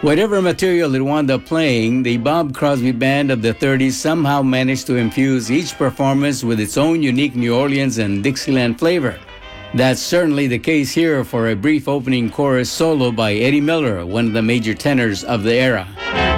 Whatever material it wound up playing, the Bob Crosby Band of the 30s somehow managed to infuse each performance with its own unique New Orleans and Dixieland flavor. That's certainly the case here for a brief opening chorus solo by Eddie Miller, one of the major tenors of the era.